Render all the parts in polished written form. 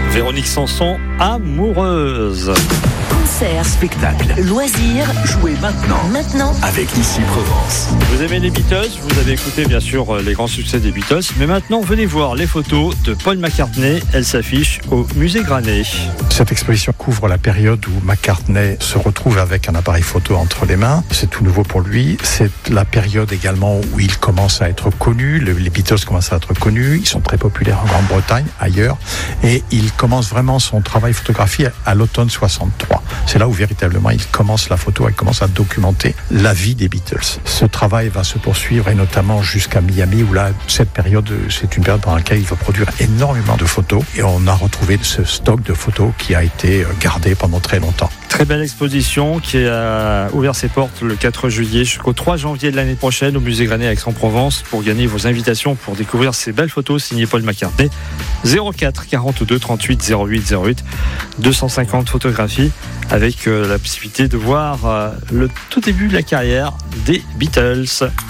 Véronique Sanson, amoureuse. Concert, spectacle, loisirs, jouez maintenant avec Ici Provence. Vous aimez les Beatles, vous avez écouté bien sûr les grands succès des Beatles, mais maintenant venez voir les photos de Paul McCartney. Elles s'affichent au musée Granet. Cette exposition couvre la période où McCartney se retrouve avec un appareil photo entre les mains. C'est tout nouveau pour lui. C'est la période également où il commence à être connu. Les Beatles commencent à être connus. Ils sont très populaires en Grande-Bretagne, ailleurs. Et il commence vraiment son travail photographique à l'automne 63. C'est là où véritablement il commence la photo, il commence à documenter la vie des Beatles. Ce travail va se poursuivre et notamment jusqu'à Miami où là, cette période, c'est une période pendant laquelle il va produire énormément de photos et on a retrouvé ce stock de photos qui a été gardé pendant très longtemps. Très belle exposition qui a ouvert ses portes le 4 juillet jusqu'au 3 janvier de l'année prochaine au musée Granet à Aix-en-Provence. Pour gagner vos invitations pour découvrir ces belles photos signées Paul McCartney, 04 42 38 08 08, 250 photographies avec la possibilité de voir le tout début de la carrière des Beatles.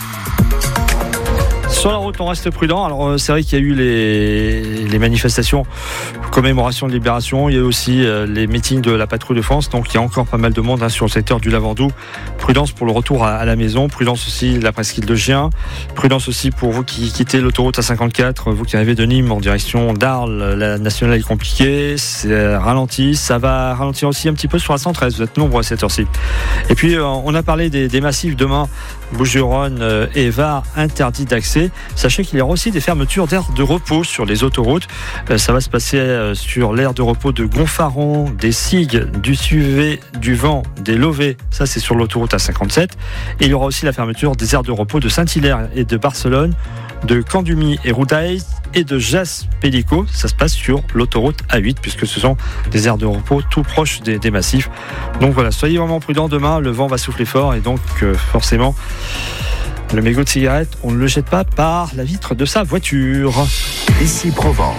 Sur la route, on reste prudent. Alors, c'est vrai qu'il y a eu les manifestations, commémoration de libération. Il y a eu aussi les meetings de la patrouille de France. Donc, il y a encore pas mal de monde sur le secteur du Lavandou. Prudence pour le retour à la maison. Prudence aussi la presqu'île de Gien. Prudence aussi pour vous qui quittez l'autoroute A54. Vous qui arrivez de Nîmes en direction d'Arles. La nationale est compliquée. C'est ralenti. Ça va ralentir aussi un petit peu sur la 113. Vous êtes nombreux à cette heure-ci. Et puis, on a parlé des massifs demain. Bouches-du-Rhône et Var interdits d'accès. Sachez qu'il y aura aussi des fermetures d'aires de repos sur les autoroutes. Ça va se passer sur l'aire de repos de Gonfaron, des Cigues, du Suvet, du Vent, des Lovés. Ça, c'est sur l'autoroute A57. Et il y aura aussi la fermeture des aires de repos de Saint-Hilaire et de Barcelone, de Candumi et Roudaï et de Jas-Pélico. Ça se passe sur l'autoroute A8 puisque ce sont des aires de repos tout proches des massifs. Donc voilà, soyez vraiment prudents demain. Le vent va souffler fort et donc forcément le mégot de cigarette, on ne le jette pas par la vitre de sa voiture. Ici Provence.